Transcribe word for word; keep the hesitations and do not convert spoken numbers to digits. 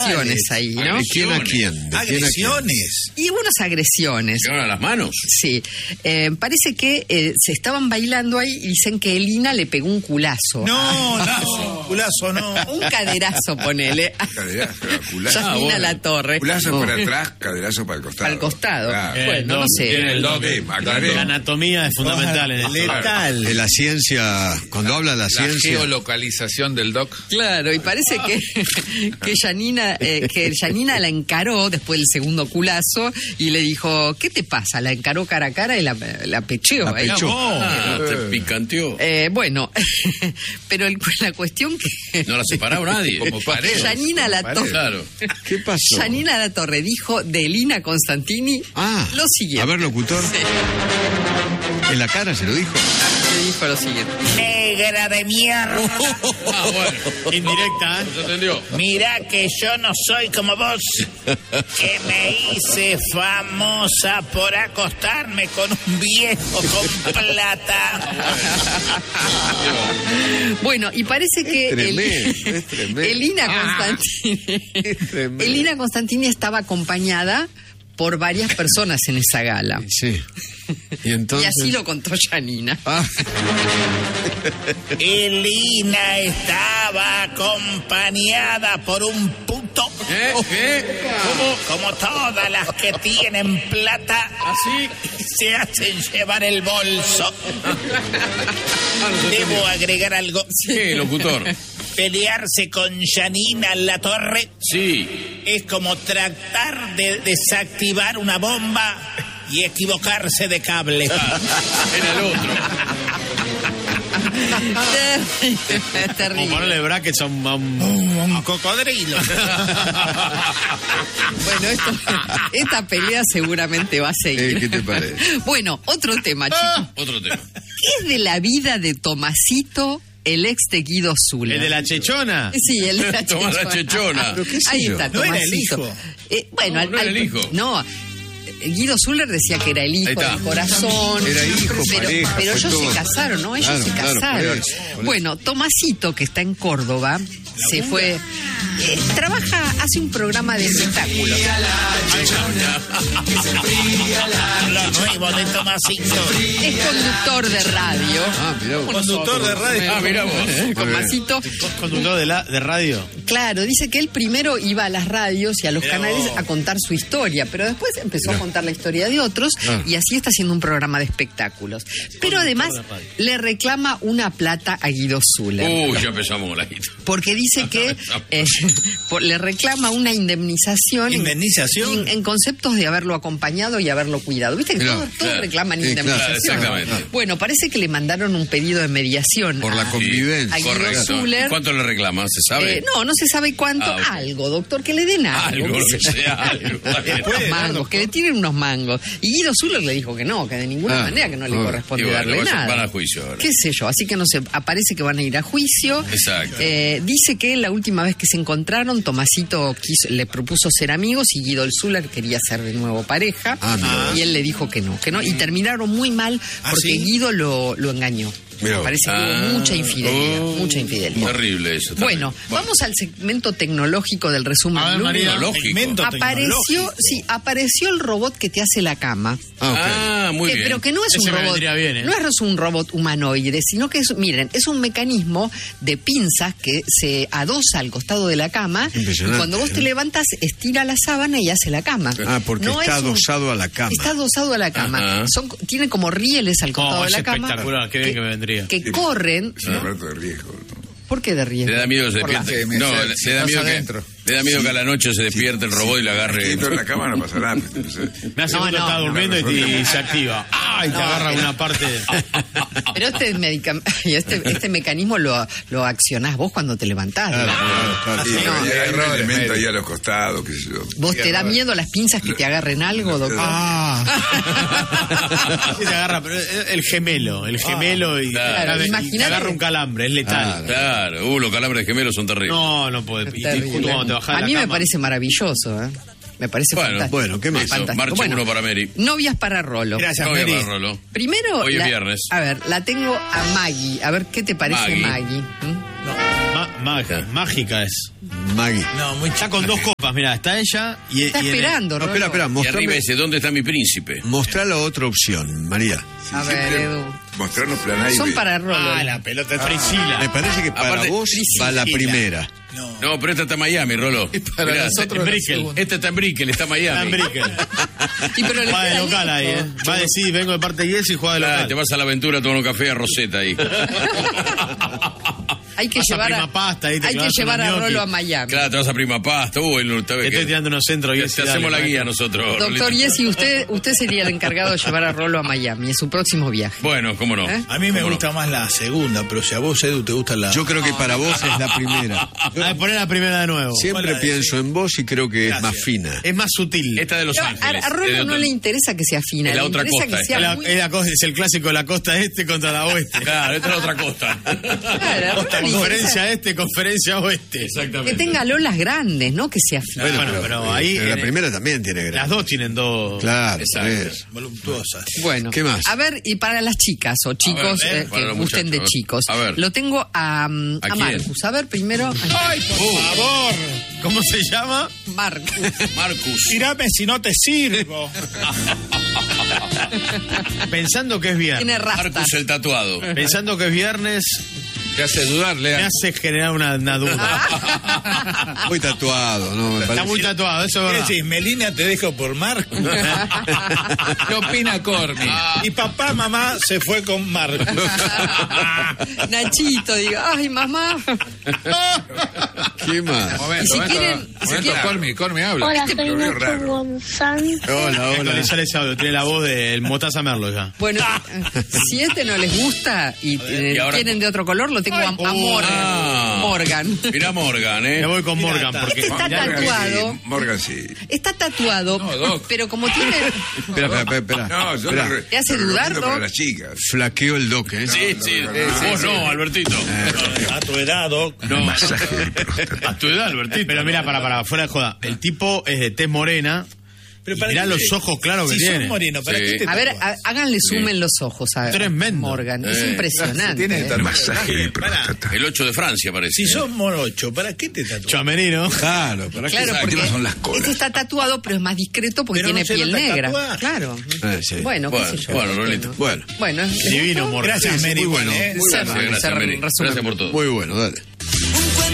cuestiones ahí, ¿no? ¿De quién a quién? ¿De Agresiones. Y unas agresiones. ¿Llegaron a las manos? Sí. Eh, parece que eh, se estaban bailando ahí y dicen que Elina le pegó un culazo. No, no, un culazo no. Un caderazo, ponele. Caderazo, culazo. Yasmina Ah, bueno. La Torre. Culazo No. para atrás, caderazo para el costado. Para el costado. Claro. Bueno, Eh, no doc, sé. Tiene el doc. Sí, aclaré. La anatomía es fundamental en esto. Letal. De la ciencia, cuando habla la La ciencia... geolocalización del doc. Claro, y parece que que Yanina, eh, que Yanina la encaró después del segundo culazo y le dijo, ¿qué te pasa? La encaró cara a cara y la, la pecheó. La ahí. pechó. Ah, te picanteó. Eh, bueno, pero el- la cuestión que No la separaba nadie. Como pared. Yanina La Torre, Claro. ¿Qué pasó? Yanina La Torre dijo de Elina Constantini Ah, lo siguiente. a ver, locutor. Sí, En la cara se lo dijo. le dijo lo siguiente. Negra de mierda. Ah, bueno. Indirecta, ¿eh? ¿Se entendió? Mira que yo no soy como vos, que me hice famosa por acostarme con un viejo con plata. Bueno, y parece que el- tremendo, es tremendo. Elina Constantini tremendo. Elina Constantini estaba acompañada por varias personas en esa gala. Sí. Y entonces... Y así lo contó Yanina. Ah, Elina estaba acompañada por un puto. ¿Eh? ¿Eh? ¿Cómo? Como todas las que tienen plata, ¿Así? se hacen llevar el bolso. Debo agregar algo. ¿Qué, locutor? Pelearse con Yanina La Torre Sí. es como tratar de desactivar una bomba y equivocarse de cable. Era el otro. Es Como terrible. ponerle brackets a un... a un- Un cocodrilo. Bueno, esto- esta pelea seguramente va a eh, seguir. ¿qué te parece? Bueno, otro tema, chicos. Otro tema. ¿Qué es de la vida de Tomasito, el ex de Guido Zuller? ¿El de la chechona? Sí, el de la Tomás la chechona. chechona. Ahí está, No era el Tomasito. hijo. Eh, bueno, No, al- no era al- el hijo. No, eh, Guido Zuller decía que era el Ahí hijo está. del corazón. Era hijo, pero, pareja, pero fue ellos todo. se casaron, ¿no? Ellos Claro, se claro, casaron. por eso, por eso. Bueno, Tomasito, que está en Córdoba, se fue. eh, trabaja, hace un programa de espectáculos. Lo nuevo de Tomasito. Es conductor de radio. Ah, mirá vos. Conductor de radio. Ah, mira vos. Tomasito. ¿Conductor de, la, de radio? Claro, dice que él primero iba a las radios y a los Mirá canales vos. a contar su historia, pero después empezó a contar la historia de otros Ah. y así está haciendo un programa de espectáculos. Pero además de radio. le reclama una plata a Guido Zuller. Uy, ya empezamos con la guita. Porque dice que eh, por- le reclama una indemnización. en- ¿Indemnización? En, en conceptos de haberlo acompañado y haberlo cuidado. ¿Viste que Mirá, todos, todos claro. reclaman Sí, claro, indemnización? exactamente. Bueno, parece que le mandaron un pedido de mediación. Por la a- convivencia. a Guido Correcto. Zuller. ¿Y cuánto le reclama? ¿Se sabe? Eh, no, no se sabe cuánto. Ah, ok. Algo, doctor, que le den algo. Algo, qué lo sé que yo. sea, algo. Unos mangos, que le tiren unos mangos. Y Guido Zuller le dijo que no, que de ninguna Ah, manera que no le ah. corresponde Y bueno, darle van a- nada. van a juicio ahora. ¿Qué sé yo? Así que no sé, aparece que van a ir a juicio. Exacto. Eh, dice que la última vez que se encontraron, Tomasito quiso- le propuso ser amigos y Guido Zuller quería ser de nuevo pareja. Ah, mirá. Y él le dijo que no, que no. Y terminaron muy mal ¿Ah, porque sí? Guido lo, lo engañó. Mirá. Parece que Ah, hubo mucha infidelidad, oh, mucha infidelidad. Terrible eso. terrible. Bueno, vamos al segmento tecnológico del resumen. A ver, lunes. María. Tecnológico. Segmento Apareció, tecnológico. sí, apareció el robot que te hace la cama. Ah, ok. Ah, muy Que- bien. Pero que no es Ese un me robot, vendría bien, ¿eh? no es un robot humanoide, sino que es, miren, es un mecanismo de pinzas que se adosa al costado de la cama. Y Impresionante. cuando vos te levantas, estira la sábana y hace la cama. Ah, porque No está es un- adosado a la cama. Está adosado a la cama. Ajá. Son, tiene como rieles al costado Oh, de es la cama. espectacular, qué bien que me vendría. Que corren. Es un aparato de riesgo. ¿no? ¿Por qué de riesgo? Le da miedo que se Por la- despierte. me- No, se- le, si le da pasa miedo que, adentro. le da miedo que a la noche se despierte el robot y le agarre. Dentro de la cama no pasa nada. Me hace No, cuando no, está no, durmiendo no, y, no. y se activa. ¡Ay! Te No, agarra pero- una parte. Pero este, medicam- este, este mecanismo lo, lo accionás vos cuando te levantás. Claro, ¿no? claro, claro. Sí, No, hay, hay un errores, elemento Mary. ahí a los costados, qué sé yo. ¿Vos te da miedo las pinzas que te agarren algo, doctor? Sí, te agarra, pero el gemelo, el gemelo y, Claro, y te imagínate- agarra un calambre, es letal. Claro, uh, los calambres gemelos son terribles. No, no puede. Y te- Terrible. justo cuando te bajás de A la mí me cama- parece maravilloso, ¿eh? Me parece Bueno, fantástico. bueno, ¿qué más? Eso, Fantástico. marcha Bueno, uno para Mary. Novias para Rolo. Gracias, No voy a Mary. agarrarlo. Primero, Hoy es la- viernes. a ver, la tengo a Maggie. A ver qué te parece Maggie. Maggie. ¿Mm? Ma- Mágica, mágica es. Maggie. No, muy Está con dos copas, mira, está ella y... Está y en el- esperando, No, Rolo. espera, espera, Y mostrame, arriba dice, ¿dónde está mi príncipe? mostrá la otra opción, María. A ver, Siempre Edu. Mostrarnos plan A y Son B. para Rolo. Ah, la pelota es Me Priscila. parece que para Aparte- vos va la primera. No, pero esta está en Miami, Rolo. para Mirá, nosotros en la Brickell. segunda. Esta está en Brickell, está en Miami. Y pero le Va de queda local ahí, ¿eh? lejos. Va a decir, vengo de parte de Yes y juega de Claro, local. te vas a la aventura a tomar un café a Rosetta ahí. Hay que Vas a llevar a, Prima Pasta, ahí te hay que clavas llevar unos a gnocchi. Rolo a Miami. Claro, te vas a Prima Pasta. Uy, no, te Te estoy tirando unos centros. te, Yes, te dale, hacemos la guía maestro. nosotros. Doctor Rolito. Yesi, usted, usted sería el encargado de llevar a Rolo a Miami en su próximo viaje. Bueno, cómo no. ¿Eh? A mí me ¿Cómo no? gusta más la segunda, pero si a vos, Edu, te gusta la... Yo creo que para vos es la primera. A ver, poné la primera de nuevo. Siempre Hola, pienso en vos y creo que es Gracias. más fina. Es más sutil. Esta de Los Pero a, Ángeles. a es de Rolo no otro- le interesa que sea fina, Es la le otra interesa costa, que esta. sea Es, la- muy... es la cosa- es el clásico de la costa este contra la oeste. Claro, esta es la otra costa. Claro, a Rolo le interesa Conferencia este, conferencia oeste. que Exactamente. tenga lolas grandes, no que sea fina. Bueno, pero ahí Pero la en- primera también tiene las gracia. dos tienen dos. Claro, Exacto. por eso. voluptuosas. Bueno, ¿Qué más? A ver, y para las chicas o chicos A ver, eh, para que los gusten de muchachos, chicos, a ver. lo tengo a, mm, ¿A a quién? Marcus. A ver, primero. ¡Ay, por favor! ¿Cómo se llama? Marcus. Marcus. Tirame si no te sirvo. Pensando que es viernes. Tiene rastas. Marcus el tatuado. Pensando que es viernes, Te hace dudar, me Lea. hace generar una, una duda. Muy tatuado, ¿no? Me Está parece. muy tatuado, eso es ¿Qué verdad. decís? Melina te dejo por Marcos. ¿Qué opina Corny? Y papá, mamá se fue con Marcos. Nachito, digo, ay, mamá. ¿Qué más? Y si quieren, si quieren- Corny, Corny habla. Hola, soy Lo veo Nacho raro. González. Hola, hola. Actualizar ese audio, tiene la voz del Motaza Merlo ya. bueno, si este no les gusta y, eh, y ahora- tienen de otro color, lo tengo a, a Morgan. Ah. Morgan. Mirá Morgan, Me ¿eh? voy con Morgan porque Este está Morgan tatuado. sí, Morgan sí. Está tatuado, No, Doc. pero como tiene... Espera, espera, espera. espera. No, yo Espera. lo, re- ¿Te hace lo dudar, recomiendo Doc? para las chicas. Flaqueo el doc, ¿eh? Sí, sí. Vos no, Albertito. A tu edad, Doc. No. Masaje de próstata. A tu edad, Albertito. Pero mira, para, para, fuera de joda. El tipo es de tez morena. Pero Y para mirá qué los te- ojos claros que si tiene. sos moreno, ¿para Sí. qué te A ver, tatuás? a- háganle zoom en los ojos a Tremendo. Morgan. Es Eh. impresionante. Tiene ¿eh? Masaje de próstata. El ocho de Francia, parece. Si sos morocho, ¿para qué te tatuás? Chamerino. Claro, ¿para qué? Claro, Exacto. porque ¿Qué son las colas? este está tatuado, pero es más discreto porque Pero no tiene se piel nota el negra. tatuaje. Claro. Eh, sí. Bueno, Bueno, qué sé yo. bueno, Rolito. Bueno, Bueno, ¿les Divino, gustó? Morgan. Gracias, Sí, Mary. muy bueno. ¿eh? Cerran, Gracias, cerran, Mary. resumen. Gracias por todo. muy bueno, dale.